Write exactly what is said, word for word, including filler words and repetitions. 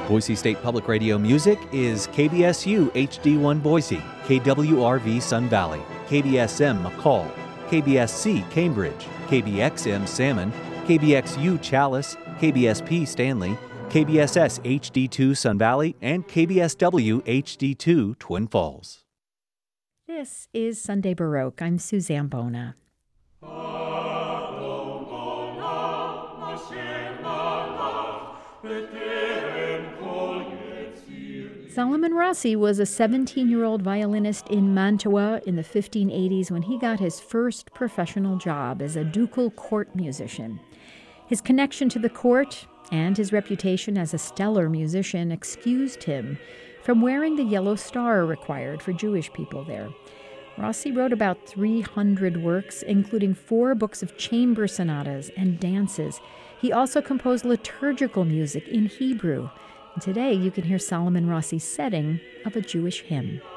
Boise State Public Radio music is K B S U H D one Boise, K W R V Sun Valley, K B S M McCall, K B S C Cambridge, K B X M Salmon, K B X U Chalice, K B S P Stanley, K B S S H D two Sun Valley, and K B S W H D two Twin Falls. This is Sunday Baroque. I'm Suzanne Bona. Solomon Rossi was a seventeen-year-old violinist in Mantua in the fifteen eighties when he got his first professional job as a ducal court musician. His connection to the court and his reputation as a stellar musician excused him from wearing the yellow star required for Jewish people there. Rossi wrote about three hundred works, including four books of chamber sonatas and dances. He also composed liturgical music in Hebrew. And today you can hear Solomon Rossi's setting of a Jewish hymn.